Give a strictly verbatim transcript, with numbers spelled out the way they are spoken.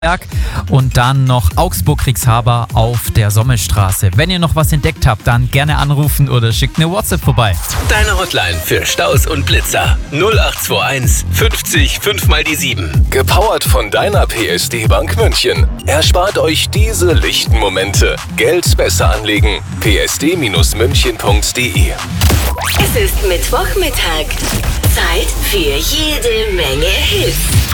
und dann noch Augsburg-Rixhaber auf der Sommelstraße. Wenn ihr noch was entdeckt habt, dann gerne anrufen oder schickt eine WhatsApp vorbei. Deine Hotline für Staus und Blitzer null acht zwei eins fünfzig fünf mal die sieben. Gepowert von deiner P S D Bank München. Erspart euch diese lichten Momente. Geld besser anlegen. p s d münchen punkt d e. Es ist Mittwochmittag. Zeit für jede Menge Hits.